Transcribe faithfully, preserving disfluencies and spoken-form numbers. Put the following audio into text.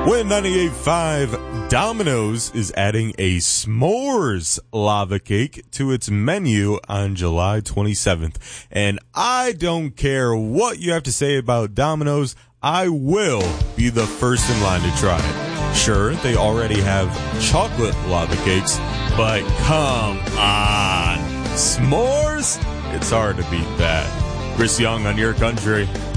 Win ninety-eight point five, Domino's is adding a s'mores lava cake to its menu on July twenty-seventh. And I don't care what you have to say about Domino's, I will be the first in line to try it. Sure, they already have chocolate lava cakes, but come on, s'mores? It's hard to beat that. Chris Young on Your Country.